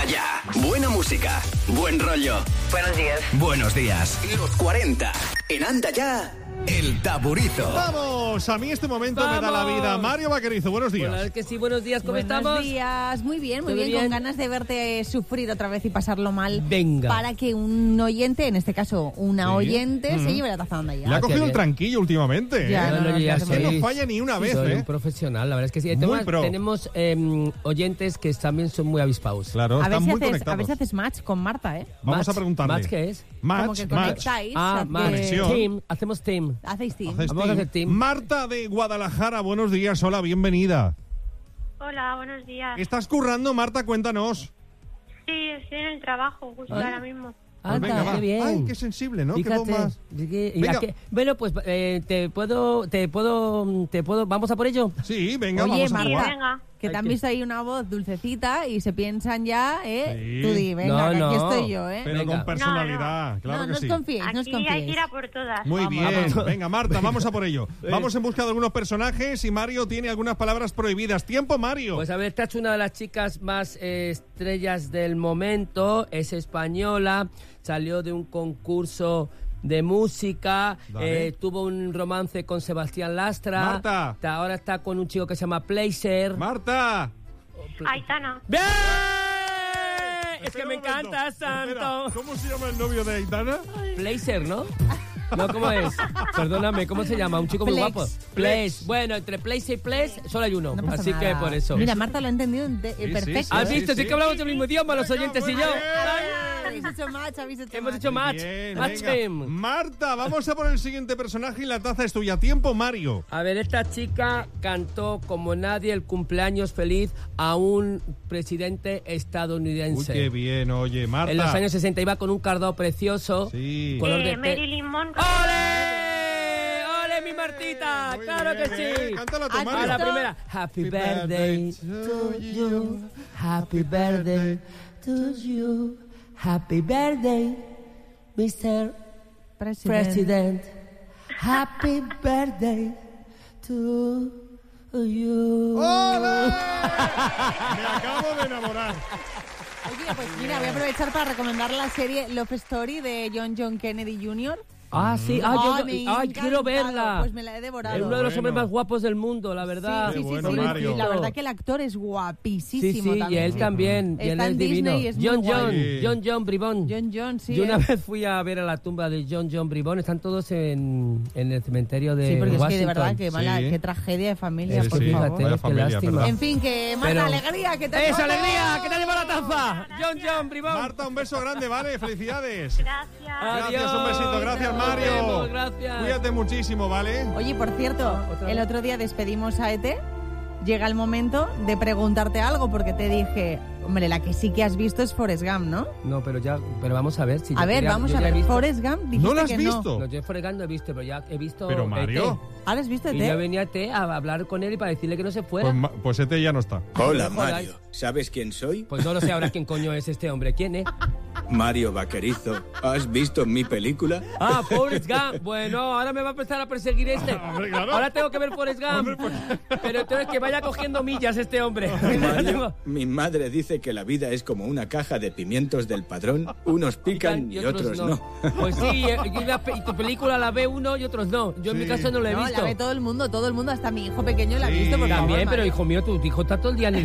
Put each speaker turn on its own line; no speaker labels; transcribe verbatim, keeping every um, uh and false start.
Ya. Buena música. Buen rollo.
Buenos días.
Buenos días. Los cuarenta. En Anda Ya. El Taburizo.
Vamos, a mí este momento
¡Vamos!
me da la vida. Mario Vaquerizo, buenos días.
Bueno, es que sí, buenos días, ¿cómo
Buenos
estamos?
días, muy bien, muy
¿Todo
bien,
bien?
con ganas de verte sufrir otra vez y pasarlo mal.
Venga.
Para que un oyente, en este caso una
Sí.
oyente,
Mm.
se lleve la taza de Anda Ya.
Le ha
Ah,
cogido
qué
el
bien.
tranquillo últimamente.
Ya,
¿eh?
no, no,
ya
ya
Que no
sois-
falla ni una vez,
soy
¿eh?
un profesional, la verdad es que sí.
Muy
Además,
pro.
tenemos eh, oyentes que también son muy avispados.
Claro,
A ver,
están
si
muy
haces, a
conectados.
ver si haces match con Marta, ¿eh?
Vamos
Match,
a preguntarle.
¿Match qué es?
Como
Match,
que
match.
conectáis.
Ah,
o sea,
match.
que
Conexión.
Team, hacemos team.
Hacéis team.
Hacéis
Vamos a
team.
hacer team.
Marta de Guadalajara, buenos días. Hola, bienvenida.
Hola, buenos días.
¿Estás currando, Marta? Cuéntanos.
Sí, estoy en el trabajo justo
Ah.
ahora mismo.
Pues
Anda,
venga, va.
qué bien.
Ay, qué sensible, ¿no? Qué
Fíjate.
voz más.
¿Y qué- y
Venga.
a qué- Bueno, pues eh, te puedo, te puedo, te puedo. ¿Vamos a por ello?
Sí, venga,
Oye,
vamos a
Marta,
jugar.
venga.
que te
Hay
han
que-
visto ahí una voz dulcecita y se piensan ya, ¿eh?
Sí.
Tú di, venga,
No,
que aquí
no.
estoy yo, ¿eh?
Pero
Venga.
con personalidad,
No,
claro
no,
que
no
sí.
os confiéis, no os
Aquí hay que
confiéis.
ir a por todas.
Muy
Vamos.
bien, venga Marta, vamos a por ello. Vamos en busca de algunos personajes y Mario tiene algunas palabras prohibidas. ¡Tiempo, Mario!
Pues a ver, esta es una de las chicas más eh, estrellas del momento, es española, salió de un concurso de música,
Dale.
eh, tuvo un romance con Sebastián Lastra,
Marta.
Ta- ahora está con un chico que se llama Placer.
¡Marta!
Aitana.
¡Bien! Es
Espera
que me
un momento.
encanta,
Espera,
Santo.
¿cómo se llama el novio de Aitana?
Placer, ¿no? No, ¿cómo es? Perdóname, ¿cómo se llama? Un chico muy
Plex.
guapo. Place. Bueno, entre Place y Place solo hay uno.
No pasa
así que
nada.
por eso.
Mira, Marta lo ha entendido de-
sí,
perfecto.
¿Has
sí,
visto?
sí.
Sí que hablamos el mismo idioma, los oyentes y yo.
Habéis hecho match, habéis hecho
Hemos
match.
hecho match.
Bien,
Match
venga.
game.
Marta, vamos a por el siguiente personaje y la taza es tuya. ¡Tiempo, Mario!
A ver, esta chica cantó como nadie el cumpleaños feliz a un presidente
Uy,
estadounidense.
qué bien, oye, Marta.
En los años sesenta iba con un cardado precioso.
Sí.
Color de
Eh,
pe-
Marilyn Monroe.
¡Ole! ¡Ole, mi Martita!
Muy
¡Claro
bien,
que
eh.
sí!
Cántala tú,
¿Has
Mario.
A la
visto?
primera. Happy birthday to you. Happy birthday to you. Happy birthday, mister
President.
President. Happy birthday to you.
¡Ole! Me acabo de enamorar.
Oye, pues mira, voy a aprovechar para recomendar la serie Love Story de John John Kennedy junior
Ah, sí. Ah, yo,
Ay, me ha
ay, quiero
encantado.
verla.
Pues me la he devorado.
Es uno de los
Bueno.
hombres más guapos del mundo, la verdad.
Sí, sí,
Qué
sí,
bueno,
sí,
Mario.
sí, la verdad que el actor es
Sí,
guapísimo
sí, y
también.
él también. Y él
Está
es
en
divino.
Disney y es muy
John John,
guay.
John John Bribón.
John John, sí.
Yo una
¿eh?
vez fui a ver a la tumba de John John Bribón. Están todos en, en el cementerio de
Sí, porque es que de
Washington.
verdad, que mala,
Sí.
qué tragedia de familia,
Sí,
por
sí,
favor.
Fíjate,
vaya
qué
familia,
lástima.
perdón.
En fin, que Marta,
Pero-
alegría, que te
¡Esa alegría! ¡Que te lleva la taza! John John Bribón.
Marta, un beso grande, ¿vale? Felicidades.
Gracias.
Gracias, un besito. Gracias,
Nos
Mario.
vemos, gracias.
Cuídate muchísimo, ¿vale?
Oye, por cierto,
Otra
el
vez.
otro día despedimos a Ete. Llega el momento de preguntarte algo, porque te dije, hombre, la que sí que has visto es Forrest Gump, ¿no?
No, pero ya, pero vamos a ver si
A
yo
ver,
quería-
vamos
yo
a
ya he
ver.
visto-
Forrest Gump, dijiste
¿No lo has
que
visto?
No, yo Forrest Gump no he visto, pero ya he visto.
Pero,
E T.
Mario.
¿Ahora has visto
Y ya
Ete?
venía T a hablar con él y para decirle que no se fuera.
Pues, ma- pues este ya no está.
Hola,
Joder.
Mario. ¿Sabes quién soy?
Pues no lo sé ahora quién coño es este hombre. ¿Quién es?
Mario Vaquerizo. ¿Has visto mi película?
Ah, Forrest Gump. Bueno, ahora me va a empezar a perseguir este.
Hombre, claro.
Ahora tengo que ver Forrest Gump.
Hombre, pues-
Pero entonces que vaya cogiendo millas este hombre.
Mario, mi madre dice que la vida es como una caja de pimientos del padrón. Unos pican y otros no.
Pues sí, eh, y, la pe- y tu película la ve uno y otros no. Yo en
Sí.
mi caso no la he
No,
visto.
la ve todo el mundo, todo el mundo, hasta mi hijo pequeño la ha
Sí,
visto. Por favor,
También, pero
Mario.
hijo mío, tu hijo está todo el día en el